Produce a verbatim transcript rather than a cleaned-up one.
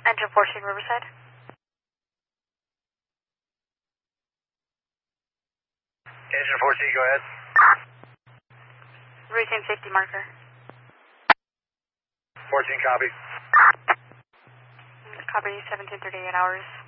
Engine fourteen Riverside. Engine fourteen, go ahead. Routine safety marker. fourteen, copy. Copy, seventeen thirty-eight hours.